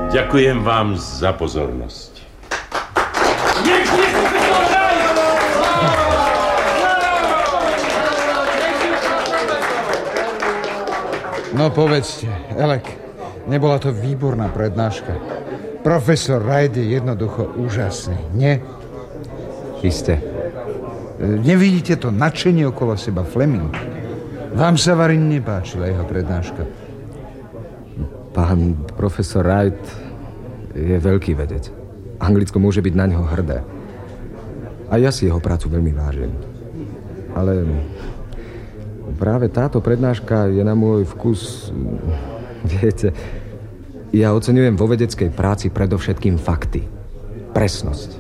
Ďakujem vám za pozornosť. No povedzte, Elek, nebola to výborná prednáška. Profesor Wright je jednoducho úžasný, nie? Isté. Nevidíte to nadšenie okolo seba, Fleming? Vám sa Varin nepáčila jeho prednáška? Pán profesor Wright je veľký vedec. Anglicko môže byť na ňo hrdé. A ja si jeho prácu veľmi vážim. Ale práve táto prednáška je na môj vkus... Viete, ja oceňujem vo vedeckej práci predovšetkým fakty. Presnosť.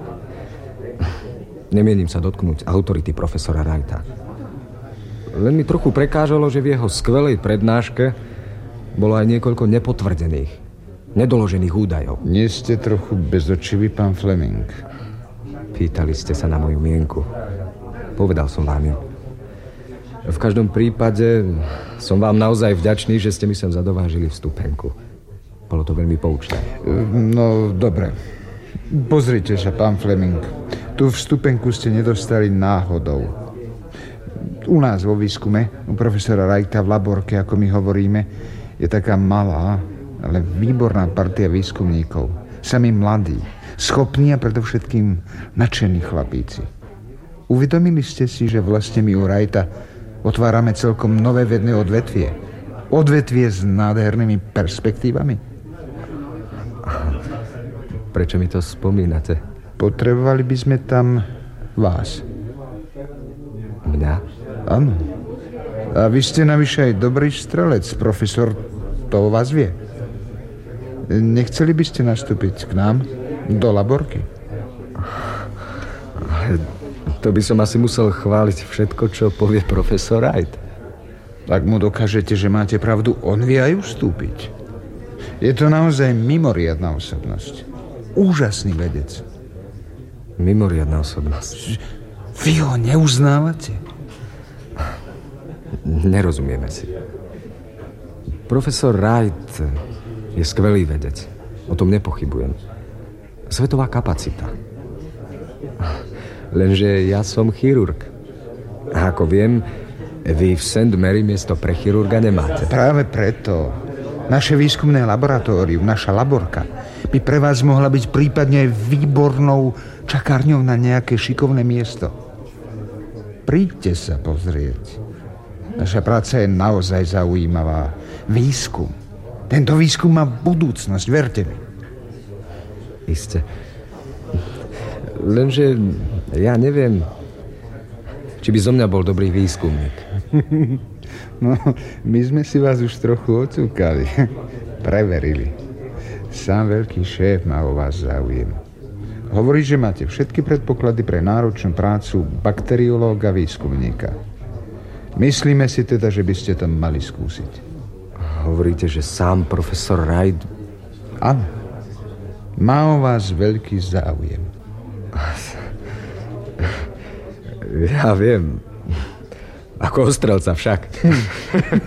Nemienim sa dotknúť autority profesora Wrighta. Len mi trochu prekážalo, že v jeho skvelej prednáške bolo aj niekoľko nepotvrdených, nedoložených údajov. Nie ste trochu bezočivý, pán Fleming? Pýtali ste sa na moju mienku. Povedal som vám ju. V každom prípade som vám naozaj vďačný, že ste mi sem zadovážili vstupenku. Bolo to veľmi poučné. No, dobre. Pozrite sa, pán Fleming. Tú vstupenku ste nedostali náhodou. U nás vo výskume, u profesora Wrighta v laborke, ako my hovoríme, je taká malá, ale výborná partia výskumníkov. Sami mladí, schopní a predovšetkým nadšení chlapíci. Uvedomili ste si, že vlastne my u Wrighta otvárame celkom nové vedné odvetvie. Odvetvie s nádhernými perspektívami. Prečo mi to spomínate? Potrebovali by sme tam vás. Mňa? Áno. A vy ste navyše aj dobrý strelec, profesor, to o vás vie. Nechceli by ste nastúpiť k nám do laborky? To by som asi musel chváliť všetko, čo povie profesor Wright. Ak mu dokážete, že máte pravdu, on vie aj ustúpiť. Je to naozaj mimoriadna osobnosť. Úžasný vedec. Mimoriadna osobnosť. Vy ho neuznávate? Nerozumieme si. Profesor Wright je skvelý vedec. O tom nepochybujem. Svetová kapacita. Lenže ja som chirurg. A ako viem, vy v St. Mary miesto pre chirurga nemáte. Práve preto. Naše výskumné laboratórium, naša laborka, by pre vás mohla byť prípadne aj výbornou čakárňou na nejaké šikovné miesto. Príďte sa pozrieť. Naša práca je naozaj zaujímavá. Výskum. Tento výskum má budúcnosť, verte mi. Isté. Lenže ja neviem, či by zo mňa bol dobrý výskumník. No, my sme si vás už trochu ocúkali. Preverili. Sám veľký šéf má o vás záujem. Hovorí, že máte všetky predpoklady pre náročnú prácu bakteriológa výskumníka. Myslíme si teda, že by ste to mali skúsiť. Hovoríte, že sám profesor Wright... Áno. Má o vás veľký záujem. Ja viem. Ako ostrelca však.